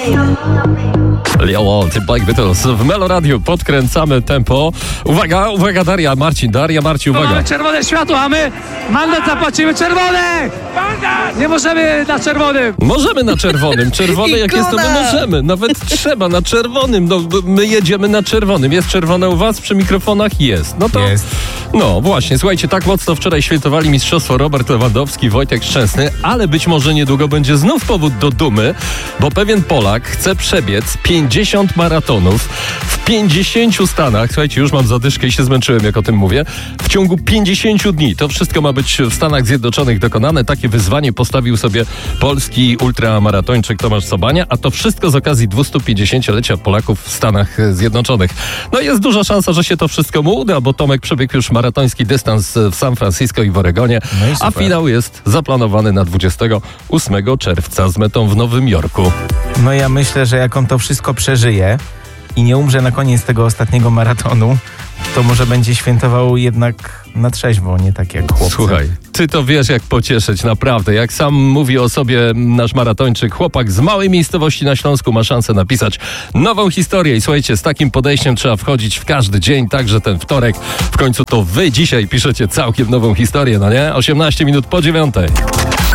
Leo, The Black Beatles w Melo Radio. Podkręcamy tempo. Uwaga, uwaga, Daria, Marcin, uwaga. Mamy czerwone światło, a my mandat zapłacimy czerwone! Nie możemy na czerwonym! Możemy na czerwonym. Czerwone jak jest, to my możemy. Nawet trzeba na czerwonym. No, my jedziemy na czerwonym. Jest czerwone u was przy mikrofonach? Jest. No to... Jest. No właśnie, słuchajcie, tak mocno wczoraj świętowali mistrzostwo Robert Lewandowski, Wojtek Szczęsny, ale być może niedługo będzie znów powód do dumy, bo pewien Polak chce przebiec 50 maratonów w 50 stanach. Słuchajcie, już mam zadyszkę i się zmęczyłem, jak o tym mówię. W ciągu 50 dni. To wszystko ma być w Stanach Zjednoczonych dokonane. Takie wyzwanie postawił sobie polski ultramaratończyk Tomasz Sobania, a to wszystko z okazji 250-lecia Polaków w Stanach Zjednoczonych. No jest duża szansa, że się to wszystko mu uda, bo Tomek przebiegł już maratoński dystans w San Francisco i w Oregonie, a finał jest zaplanowany na 28 czerwca z metą w Nowym Jorku. No ja myślę, że jak on to wszystko przeżyje i nie umrze na koniec tego ostatniego maratonu, to może będzie świętował jednak na trzeźwo, nie tak jak chłopcy. Słuchaj, ty to wiesz, jak pocieszyć, naprawdę. Jak sam mówi o sobie nasz maratończyk, chłopak z małej miejscowości na Śląsku ma szansę napisać nową historię. I słuchajcie, z takim podejściem trzeba wchodzić w każdy dzień, także ten wtorek. W końcu to wy dzisiaj piszecie całkiem nową historię, no nie? 18 minut po 9.